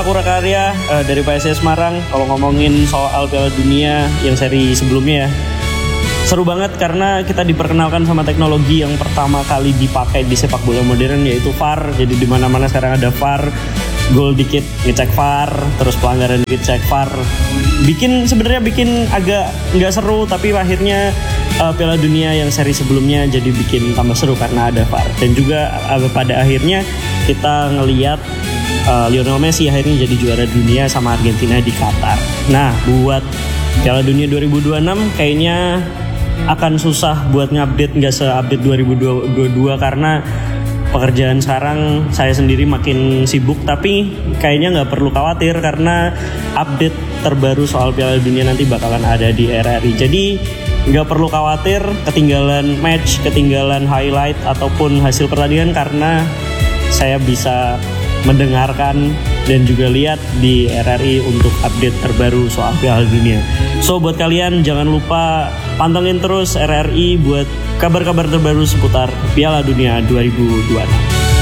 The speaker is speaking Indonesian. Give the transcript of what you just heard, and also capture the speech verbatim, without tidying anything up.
Purakarya uh, dari P S I S Semarang. Kalau ngomongin soal Piala Dunia yang seri sebelumnya ya, seru banget karena kita diperkenalkan sama teknologi yang pertama kali dipakai di sepak bola modern, yaitu V A R. Jadi di mana-mana sekarang ada V A R. Gol dikit ngecek V A R, terus pelanggaran dikit cek V A R. Bikin sebenarnya bikin agak nggak seru, tapi akhirnya uh, Piala Dunia yang seri sebelumnya jadi bikin tambah seru karena ada V A R. Dan juga uh, pada akhirnya kita ngelihat uh, Lionel Messi akhirnya jadi juara dunia sama Argentina di Qatar. Nah, buat Piala Dunia dua ribu dua puluh enam kayaknya akan susah buat ngupdate, nggak se-update dua ribu dua puluh dua karena pekerjaan sekarang saya sendiri makin sibuk. Tapi kayaknya nggak perlu khawatir karena update terbaru soal Piala Dunia nanti bakalan ada di R R I. Jadi nggak perlu khawatir ketinggalan match, ketinggalan highlight ataupun hasil pertandingan, karena saya bisa mendengarkan dan juga lihat di R R I untuk update terbaru soal Piala Dunia. So buat kalian jangan lupa pantengin terus R R I buat kabar-kabar terbaru seputar Piala Dunia dua ribu dua puluh enam.